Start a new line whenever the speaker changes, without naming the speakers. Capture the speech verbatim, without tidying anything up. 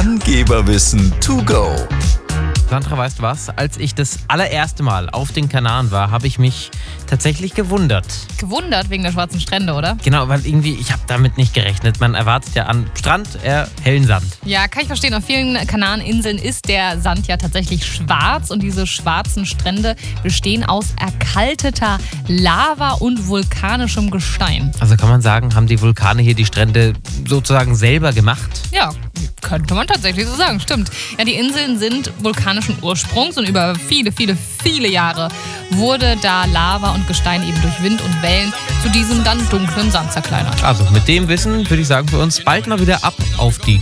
Angeberwissen to go.
Sandra, weißt du was? Als ich das allererste Mal auf den Kanaren war, habe ich mich tatsächlich gewundert.
Gewundert wegen der schwarzen Strände, oder?
Genau, weil irgendwie, ich habe damit nicht gerechnet. Man erwartet ja an Strand eher hellen Sand.
Ja, kann ich verstehen. Auf vielen Kanareninseln ist der Sand ja tatsächlich schwarz und diese schwarzen Strände bestehen aus erkalteter Lava und vulkanischem Gestein.
Also kann man sagen, haben die Vulkane hier die Strände sozusagen selber gemacht?
Ja, könnte man tatsächlich so sagen, stimmt. Ja, die Inseln sind vulkanischen Ursprungs und über viele, viele, viele Jahre wurde da Lava und Gestein eben durch Wind und Wellen zu diesem dann dunklen Sand zerkleinert.
Also mit dem Wissen würde ich sagen für uns bald mal wieder ab auf die